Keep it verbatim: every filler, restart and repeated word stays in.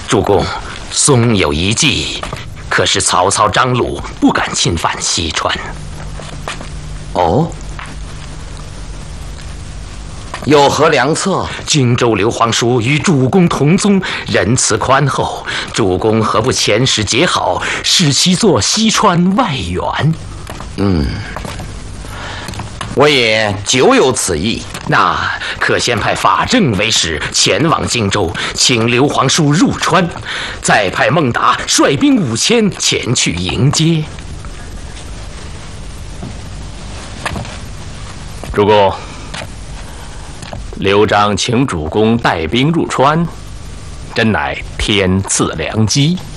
主公，松有一计，可是曹操、张鲁不敢侵犯西川。 哦，有何良策？ 荆州刘皇叔与主公同宗，仁慈宽厚，主公何不遣使结好，使其作西川外援？ 嗯，我也久有此意。 那可先派法正为使前往荆州，请刘皇叔入川，再派孟达率兵五千前去迎接。 主公，刘璋请主公带兵入川，真乃天赐良机。